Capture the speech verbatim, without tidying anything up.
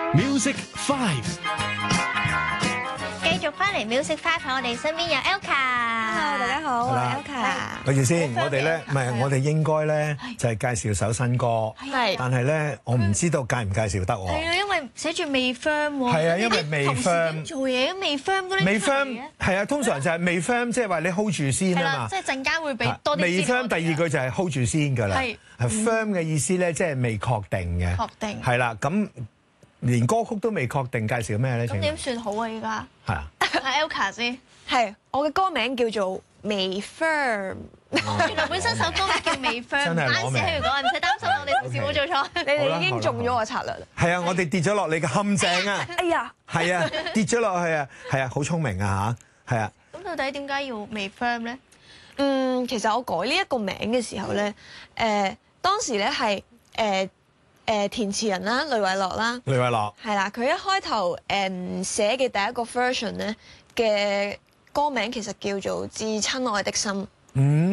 Music Five， 繼續翻嚟 Music Five，喺我哋身邊有 Elka。Hello， 大家好，我係 Elka。 等住先，我哋咧唔係，我哋應該咧就係介紹首新歌， 係， 但係咧我唔知道介唔介紹得喎。 係啊，因為寫住未 firm 喎。 係啊，因為未 firm。 做嘢都未 firm 都拎未出嚟 firm 嘅。 係啊，通常就係未 firm，即係話你 hold 住先啊係啦， 嘛。 即係陣間會俾多啲未資料 firm 第二句就係 hold 住先㗎啦。 係。 係 firm 嘅意思咧，即係未確定嘅。 確定。 係啦，咁連歌曲都未確定，介紹咩咧？ 咁點算好啊？依家係啊。 阿 Elka 先。 係，我嘅歌名叫做未 firm。 原來本身首歌叫未 firm，唔真係攞命關事，如果唔使擔心，我哋同事冇做錯。 你哋已經中咗我策略啦。 係啊，我哋跌咗落你嘅陷阱啊！ 哎呀， 係啊，跌咗落去啊，係啊，好聰明啊嚇，係啊。 咁到底點解要未 firm 咧？ 嗯，其實我改呢一個名嘅時候咧，誒當時咧係誒誒填詞人啦，雷偉樂啦， 雷偉樂係啦，佢一開頭誒寫嘅第一個 version 咧嘅歌名其實叫做《致親愛的心》。 嗯。